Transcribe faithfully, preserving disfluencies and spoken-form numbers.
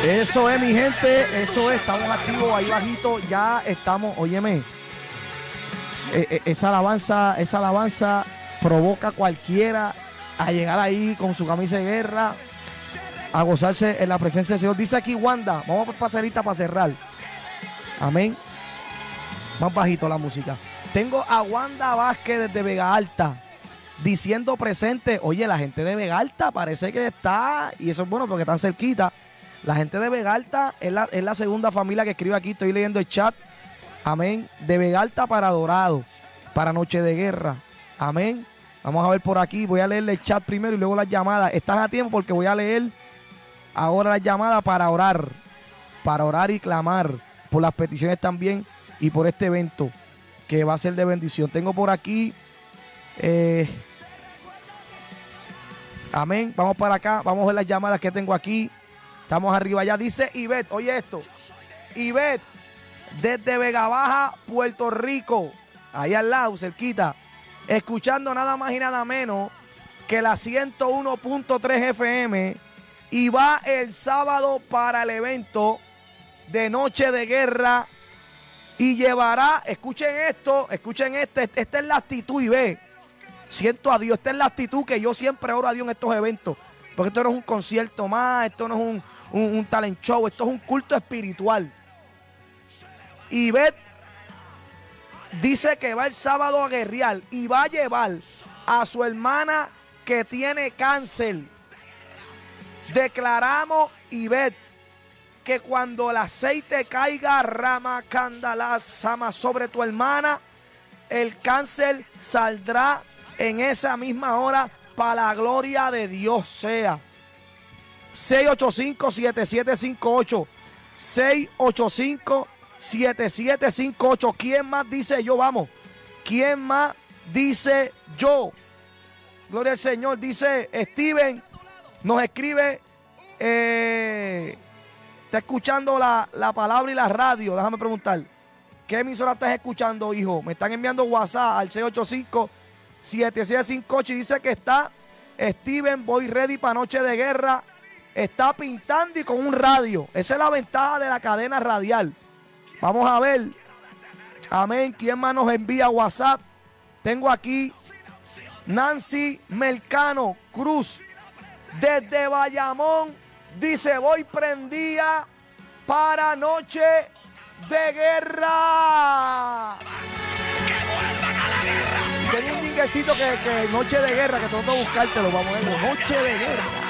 Eso es, mi gente, eso es, estamos activos ahí bajito, ya estamos, óyeme, eh, eh, esa alabanza, esa alabanza provoca a cualquiera a llegar ahí con su camisa de guerra, a gozarse en la presencia del Señor. Dice aquí Wanda, vamos a pasarita para cerrar, amén, más bajito la música. Tengo a Wanda Vázquez desde Vega Alta, diciendo presente. Oye, la gente de Vega Alta parece que está, y eso es bueno porque están cerquita. La gente de Vega Alta es la, es la segunda familia que escribe aquí. Estoy leyendo el chat. Amén. De Vega Alta para Dorado, para Noche de Guerra. Amén. Vamos a ver por aquí. Voy a leerle el chat primero y luego las llamadas. Están a tiempo porque voy a leer ahora las llamadas para orar. Para orar y clamar por las peticiones también y por este evento que va a ser de bendición. Tengo por aquí... Eh, amén. Vamos para acá. Vamos a ver las llamadas que tengo aquí. Estamos arriba ya. Dice Ivette, oye esto. Ivette, desde Vega Baja, Puerto Rico. Ahí al lado, cerquita. Escuchando nada más y nada menos que la ciento uno punto tres F M. Y va el sábado para el evento de Noche de Guerra. Y llevará, escuchen esto, escuchen este. Esta es la actitud, Ivette. Siento a Dios. Esta es la actitud que yo siempre oro a Dios en estos eventos. Porque esto no es un concierto más, esto no es un, un, un talent show, esto es un culto espiritual. Ivette dice que va el sábado a guerrear y va a llevar a su hermana que tiene cáncer. Declaramos, Ivette, que cuando el aceite caiga, rama candala sama sobre tu hermana, el cáncer saldrá en esa misma hora. Para la gloria de Dios sea. seis ocho cinco, siete siete cinco ocho. seis ocho cinco, siete siete cinco ocho. ¿Quién más dice yo? Vamos. ¿Quién más dice yo? Gloria al Señor. Dice Steven. Nos escribe. Eh, está escuchando la, la palabra y la radio. Déjame preguntar. ¿Qué emisora estás escuchando, hijo? Me están enviando WhatsApp al seis ocho cinco, siete siete cinco ocho y dice que está Steven, voy ready para Noche de Guerra. Está pintando y con un radio. Esa es la ventaja de la cadena radial. Vamos a ver. Amén. ¿Quién más nos envía WhatsApp? Tengo aquí Nancy Melcano Cruz desde Bayamón. Dice, voy prendida para Noche de Guerra. Tenía un dinguecito que, que Noche de Guerra, que tengo que buscártelo, vamos a ver, Noche de Guerra.